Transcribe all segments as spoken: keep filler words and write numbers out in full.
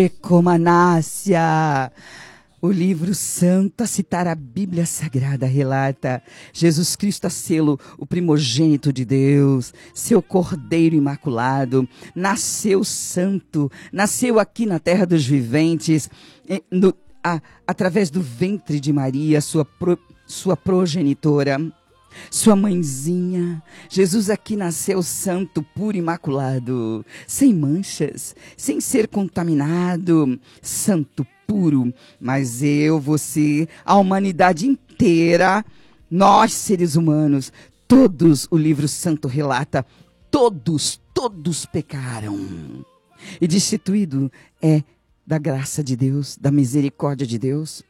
Ecomanácia. O livro santo a citar a Bíblia Sagrada relata Jesus Cristo a sê-lo, o primogênito de Deus, seu Cordeiro Imaculado, nasceu santo, nasceu aqui na terra dos viventes, no, a, através do ventre de Maria, sua, pro, sua progenitora, sua mãezinha. Jesus aqui nasceu santo, puro, imaculado, sem manchas, sem ser contaminado, santo, puro. Mas eu, você, a humanidade inteira, nós seres humanos, todos, o livro santo relata, todos, todos pecaram. E destituído é da graça de Deus, da misericórdia de Deus.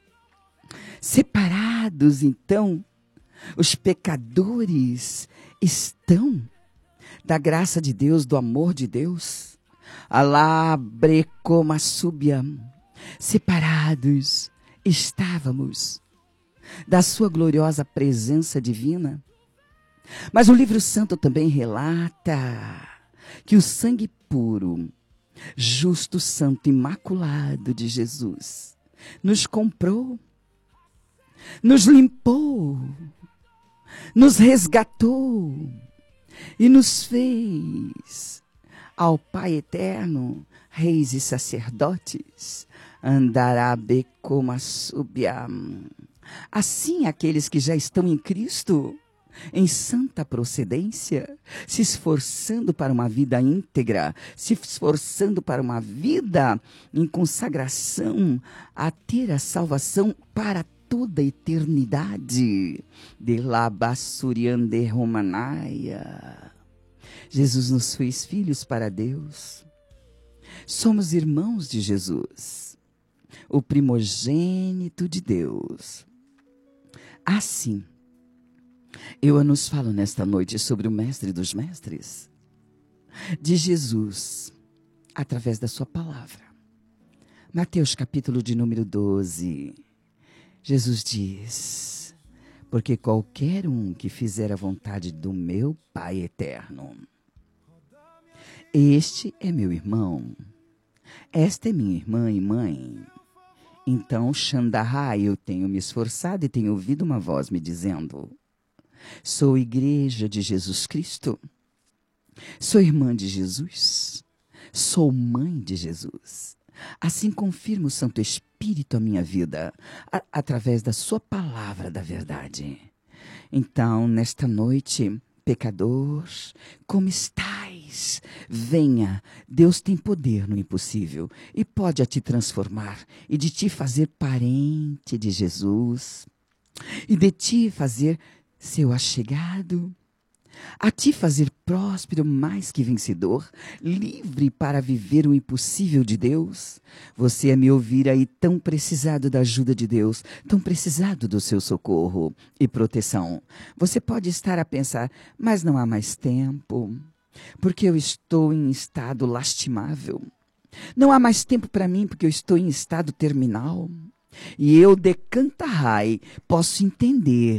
Separados, então, os pecadores estão da graça de Deus, do amor de Deus. Alá brecomassúbia. Separados estávamos da sua gloriosa presença divina. Mas o livro santo também relata que o sangue puro, justo, santo, imaculado de Jesus nos comprou, nos limpou, nos resgatou e nos fez ao Pai eterno, reis e sacerdotes. Andará becomassúbia. Assim, aqueles que já estão em Cristo, em santa procedência, se esforçando para uma vida íntegra, se esforçando para uma vida em consagração, a ter a salvação para toda a eternidade. De labassuriande romanaia. Jesus nos fez filhos para Deus. Somos irmãos de Jesus, o primogênito de Deus. Assim, eu nos falo nesta noite sobre o Mestre dos Mestres, de Jesus, através da sua palavra. Mateus capítulo de número doze, Jesus diz: porque qualquer um que fizer a vontade do meu Pai eterno, este é meu irmão, esta é minha irmã e mãe. Então, Xandará, eu tenho me esforçado e tenho ouvido uma voz me dizendo: sou igreja de Jesus Cristo, sou irmã de Jesus, sou mãe de Jesus. Assim confirma o Santo Espírito a minha vida, a, através da sua palavra da verdade. Então, nesta noite, pecador, como estás? Venha, Deus tem poder no impossível e pode a te transformar e de ti fazer parente de Jesus e de ti fazer seu achegado, a ti fazer próspero mais que vencedor, livre para viver o impossível de Deus. Você a me ouvir aí tão precisado da ajuda de Deus, tão precisado do seu socorro e proteção. Você pode estar a pensar, mas não há mais tempo, porque eu estou em estado lastimável. Não há mais tempo para mim, porque eu estou em estado terminal. E eu, de Cantarai, posso entender